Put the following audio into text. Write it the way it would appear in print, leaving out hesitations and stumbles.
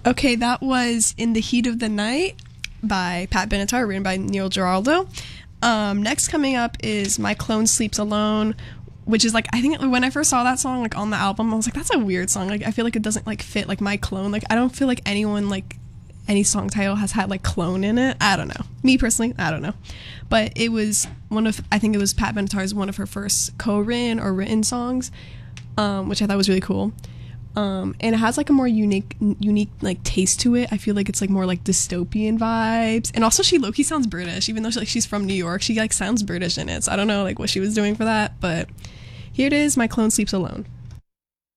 Okay, that was In the Heat of the Night by Pat Benatar, written by Neil Giraldo. Next coming up is My Clone Sleeps Alone, which is like, I think when I first saw that song like on the album, I was like, that's a weird song. Like, I feel like it doesn't like fit like My Clone. Like, I don't feel like anyone like any song title has had like clone in it. I don't know. Me personally, I don't know. But it was I think it was Pat Benatar's one of her first co-written or written songs, which I thought was really cool. And it has like a more unique like taste to it. I feel like it's like more like dystopian vibes, and also she low-key sounds British, even though she's from New York. She like sounds British in it, so I don't know like what she was doing for that, but here it is, My Clone Sleeps Alone.